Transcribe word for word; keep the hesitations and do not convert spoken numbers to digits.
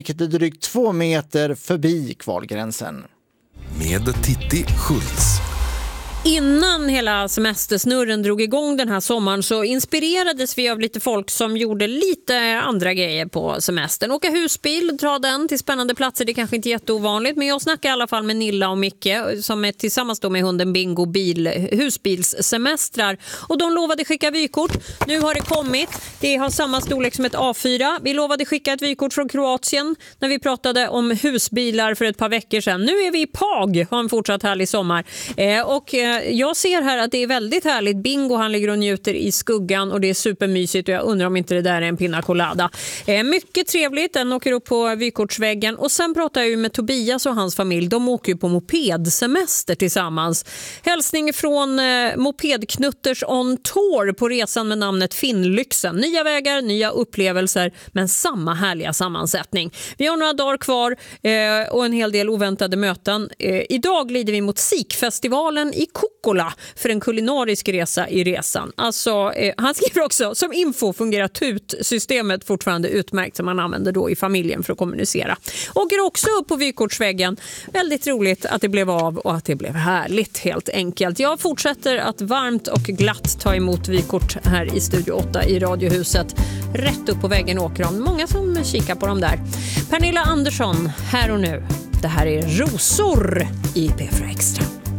vilket är drygt två meter förbi kvalgränsen. Med Titti Schultz. Innan hela semestersnurren drog igång den här sommaren så inspirerades vi av lite folk som gjorde lite andra grejer på semestern. Åka husbil, dra den till spännande platser, det är kanske inte jätteovanligt, men jag snackar i alla fall med Nilla och Micke som är tillsammans då med hunden Bingo bil, husbilssemestrar. Och de lovade skicka vykort. Nu har det kommit. Det har samma storlek som ett A fyra. Vi lovade skicka ett vykort från Kroatien när vi pratade om husbilar för ett par veckor sedan. Nu är vi i Pag, har en fortsatt härlig sommar. Eh, och eh, jag ser här att det är väldigt härligt. Bingo, han ligger och njuter i skuggan och det är supermysigt och jag undrar om inte det där är en pina colada. Eh, mycket trevligt, den åker upp på vykortsväggen och sen pratar jag ju med Tobias och hans familj. De åker ju på mopedsemester tillsammans. Hälsning från eh, Mopedknutters on tour på resan med namnet Finnlyxen. Nya vägar, nya upplevelser men samma härliga sammansättning. Vi har några dagar kvar eh, och en hel del oväntade möten. Eh, idag glider vi mot Sikfestivalen i Kokkola för en kulinarisk resa i resan. Alltså, eh, han skriver också, som info fungerar tutsystemet fortfarande utmärkt som man använder då i familjen för att kommunicera. Åker också upp på vykortsväggen. Väldigt roligt att det blev av och att det blev härligt helt enkelt. Jag fortsätter att varmt och glatt ta emot vykort här i Studio åtta i Radiohuset. Rätt upp på väggen åker de. Många som kikar på dem där. Pernilla Andersson, här och nu. Det här är Rosor i P fyra Extra.